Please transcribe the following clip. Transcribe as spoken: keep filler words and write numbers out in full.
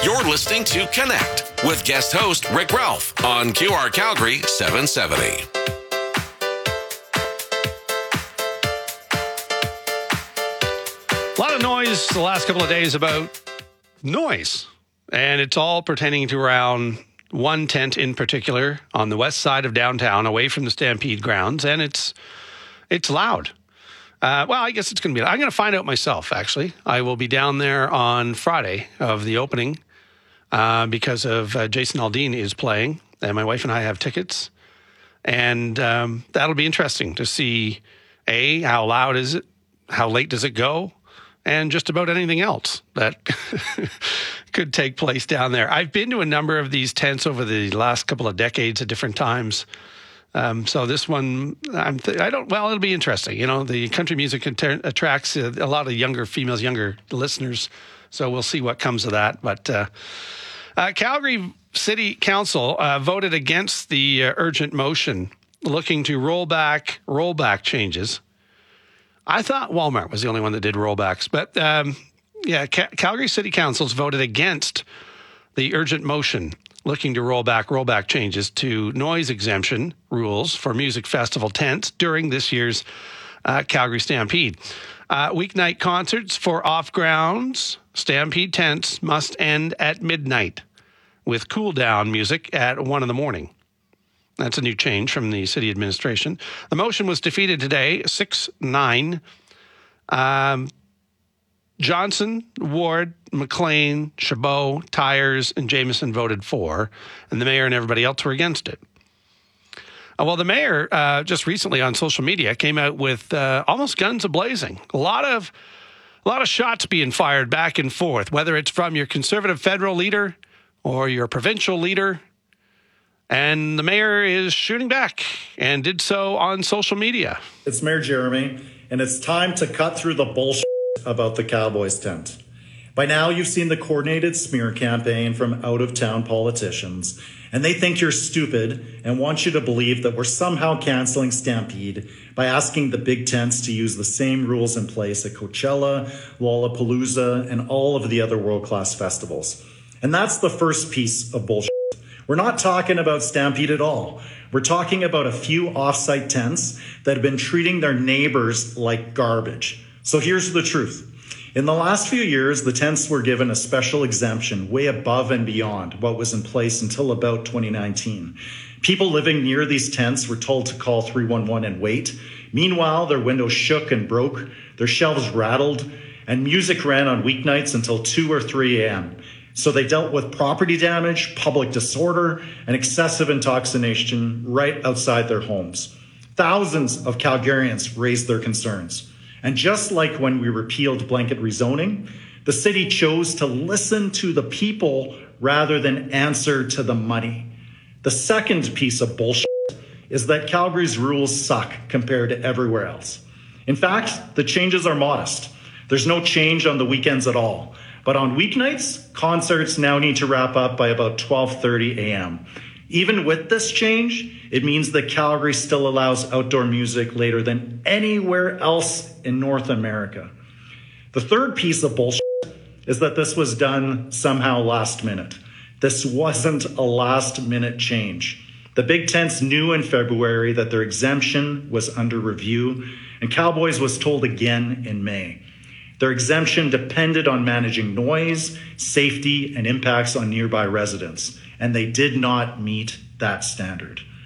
You're listening to Connect with guest host Rick Ralph on Q R Calgary seven seventy. A lot of noise the last couple of days about noise, and it's all pertaining to around one tent in particular on the west side of downtown, away from the Stampede grounds, and it's it's loud. Uh, well, I guess it's going to be. I'm going to find out myself. Actually, I will be down there on Friday of the opening uh, because of uh, Jason Aldean is playing, and my wife and I have tickets, and um, that'll be interesting to see a how loud is it, how late does it go, and just about anything else that could take place down there. I've been to a number of these tents over the last couple of decades at different times. Um, so this one, I'm th- I don't, well, it'll be interesting. You know, the country music inter- attracts a, a lot of younger females, younger listeners. So we'll see what comes of that. But uh, uh, Calgary City Council uh, voted against the uh, urgent motion looking to roll back, roll back changes. I thought Walmart was the only one that did rollbacks. But um, yeah, Ca- Calgary City Council's voted against the urgent motion looking to roll back rollback changes to noise exemption rules for music festival tents during this year's uh, Calgary Stampede. Uh, weeknight concerts for off-grounds Stampede tents must end at midnight with cool-down music at one in the morning. That's a new change from the city administration. The motion was defeated today, six nine. Um, Johnson, Ward, McLean, Chabot, Tyers, and Jameson voted for, and the mayor and everybody else were against it. Uh, well, the mayor uh, just recently on social media came out with uh, almost guns a-blazing. A lot of, a lot of shots being fired back and forth, whether it's from your conservative federal leader or your provincial leader. And the mayor is shooting back and did so on social media. It's Mayor Jeremy, and it's time to cut through the bullshit about the Cowboys tent. By now, you've seen the coordinated smear campaign from out-of-town politicians, and they think you're stupid and want you to believe that we're somehow canceling Stampede by asking the big tents to use the same rules in place at Coachella, Lollapalooza, and all of the other world-class festivals. And that's the first piece of bullshit. We're not talking about Stampede at all. We're talking about a few off-site tents that have been treating their neighbors like garbage. So here's the truth. In the last few years, the tents were given a special exemption way above and beyond what was in place until about twenty nineteen. People living near these tents were told to call three one one and wait. Meanwhile, their windows shook and broke, their shelves rattled, and music ran on weeknights until two or three a.m. So they dealt with property damage, public disorder, and excessive intoxication right outside their homes. Thousands of Calgarians raised their concerns. And just like when we repealed blanket rezoning, the city chose to listen to the people rather than answer to the money. The second piece of bullshit is that Calgary's rules suck compared to everywhere else. In fact, the changes are modest. There's no change on the weekends at all. But on weeknights, concerts now need to wrap up by about twelve thirty a.m. Even with this change, it means that Calgary still allows outdoor music later than anywhere else in North America. The third piece of bullshit is that this was done somehow last minute. This wasn't a last minute change. The big tents knew in February that their exemption was under review, and Cowboys was told again in May. Their exemption depended on managing noise, safety, and impacts on nearby residents, and they did not meet that standard.